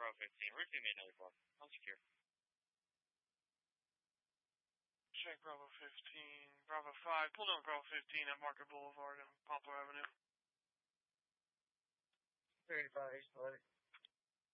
Bravo 15. Route 2 made another block. Unsecure. Check Bravo 15. Bravo 5. Pull down Bravo 15 at Market Boulevard and Poplar Avenue. 35, East Atlantic.